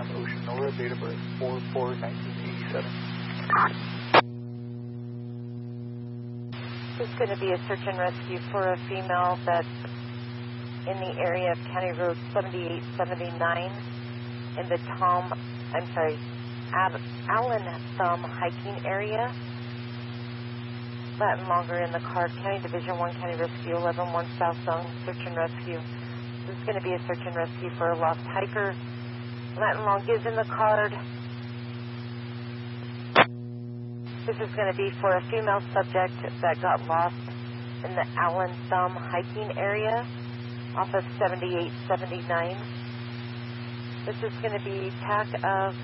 on Ocean Nora, date of birth 4/4/1987. This is going to be a search and rescue for a female that's in the area of County Road 7879 in the Allen Thumb hiking area. Latin longer in the card, County Division 1, County Rescue 11-1 South Zone, search and rescue. This is going to be a search and rescue for a lost hiker. Latin long is in the card. This is going to be for a female subject that got lost in the Allen Thumb hiking area off of 7879. This is going to be TAC of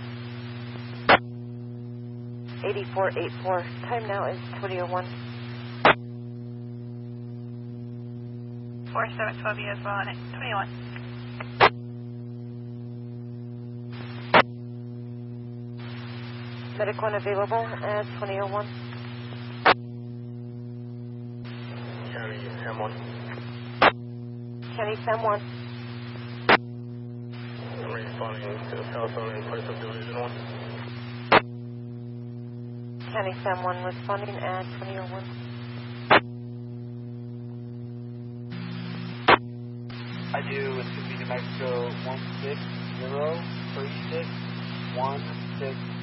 8484. Time now is 20:01. 4712 as well, and 21. Medic 1 available at 20:01. County Sam 1. County Sam 1. I'm responding to the telephone in place of Division 1. County Sam 1 responding at 20:01. I do with New Mexico 1603616.